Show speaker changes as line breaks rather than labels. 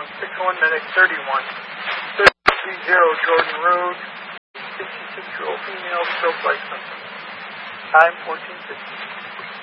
61 medic 31. 30 Jordan Road. 66-year-old female, stroke like symptoms. Time 14:50.